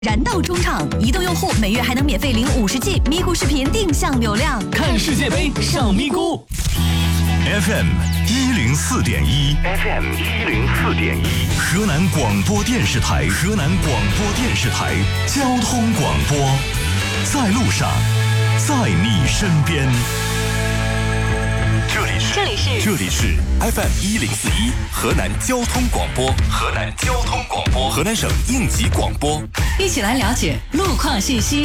燃到中场，移动用户每月还能免费领50G 咪咕视频定向流量， 看世界杯上咪咕。 FM 104.1 ，FM 104.1，河南广播电视台，河南广播电视台交通广播，在路上，在你身边。这里是 FM 104.1河南交通广播，河南交通广播，河南省应急广播， 一起来了解路况信息。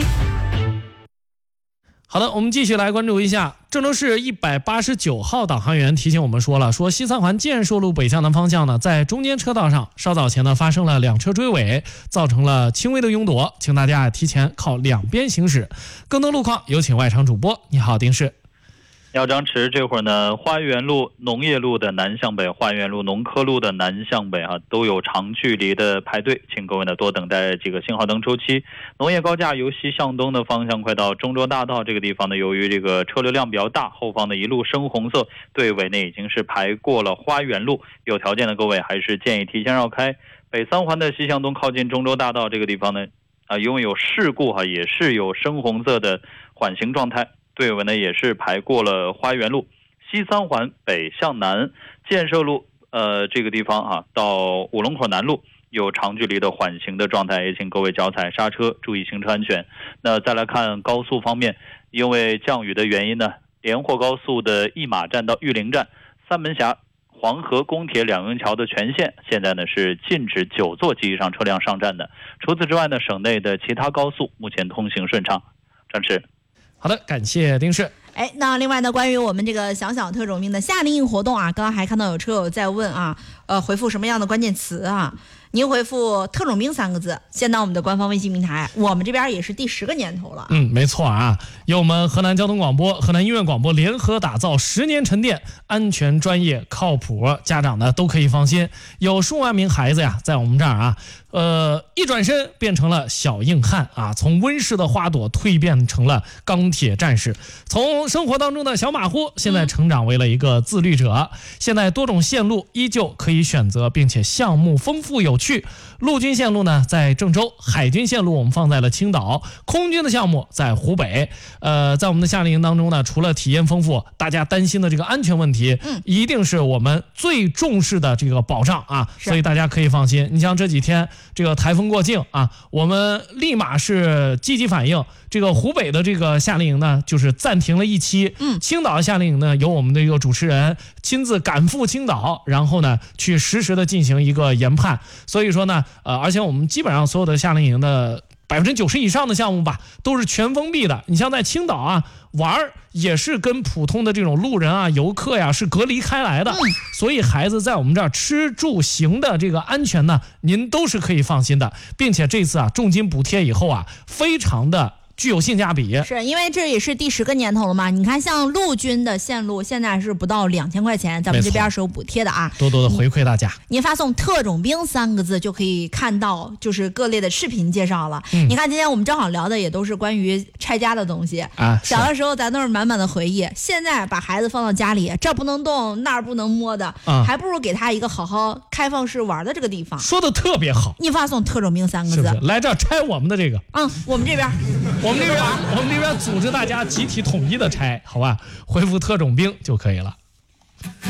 好的，我们继续来关注一下郑州市189号导航员提醒我们说西三环建设路北向南方向呢，在中间车道上稍早前呢发生了2车追尾，造成了轻微的拥堵，请大家提前靠两边行驶。更多路况有请外场主播。你好，丁氏。 你好，张弛。这会儿呢，花园路、农业路的南向北，花园路、农科路的南向北都有长距离的排队，请各位呢多等待几个信号灯周期。农业高架由西向东的方向快到中州大道这个地方呢，由于这个车流量比较大，后方的一路深红色队尾呢已经是排过了花园路，有条件的各位还是建议提前绕开。北三环的西向东靠近中州大道这个地方呢，因为有事故也是有深红色的缓行状态。队尾呢也是排过了花园路，西三环北向南建设路这个地方到五龙口南路有长距离的缓行的状态，也请各位脚踩刹车，注意行车安全。那再来看高速方面，因为降雨的原因呢，连霍高速的一马站到玉林站、三门峡、黄河公铁两用桥的全线现在呢是禁止9座及以上车辆上站的。除此之外呢，省内的其他高速目前通行顺畅。张弛。 好的，感谢丁氏。 那另外呢，关于我们这个小小特种兵的夏令营活动刚刚还看到有车友在问回复什么样的关键词您回复特种兵3个字，先到我们的官方微信平台。我们这边也是第10个年头了。 没错由我们河南交通广播、河南音乐广播联合打造10年沉淀，安全、专业、靠谱，家长呢都可以放心。有数万名孩子在我们这儿一转身变成了小硬汉从温室的花朵蜕变成了钢铁战士，从生活当中的小马虎现在成长为了一个自律者。现在多种线路依旧可以选择，并且项目丰富有趣。陆军线路呢在郑州，海军线路我们放在了青岛，空军的项目在湖北。在我们的夏令营当中呢，除了体验丰富，大家担心的这个安全问题一定是我们最重视的这个保障所以大家可以放心。你像这几天这个台风过境我们立马是积极反应。这个湖北的这个夏令营呢就是暂停了1期，青岛的夏令营呢由我们的一个主持人亲自赶赴青岛，然后呢去实时的进行一个研判。所以说呢而且我们基本上所有的夏令营的90%以上的项目都是全封闭的。你像在青岛玩也是跟普通的这种路人游客是隔离开来的，所以孩子在我们这儿吃住行的这个安全呢，您都是可以放心的，并且这次重金补贴以后非常的具有性价比。 是因为这也是第10个年头了嘛？你看，像陆军的线路现在是不到2000块钱，咱们这边是有补贴的多多的回馈大家。 您发送特种兵3个字就可以看到就是各类的视频介绍了。你看今天我们正好聊的也都是关于拆家的东西小的时候咱都是满满的回忆，现在把孩子放到家里，这不能动那儿不能摸的还不如给他一个好好开放式玩的这个地方。 说的特别好， 你发送特种兵3个字， 是不是来这儿拆我们的这个我们这边我们这边组织大家集体统一的拆，好吧？回复特种兵就可以了。